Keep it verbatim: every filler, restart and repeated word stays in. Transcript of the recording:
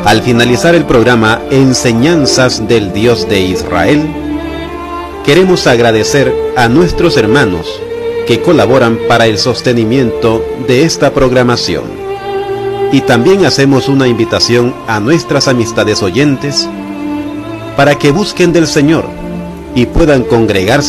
Al finalizar el programa Enseñanzas del Dios de Israel, queremos agradecer a nuestros hermanos que colaboran para el sostenimiento de esta programación. Y también hacemos una invitación a nuestras amistades oyentes para que busquen del Señor y puedan congregarse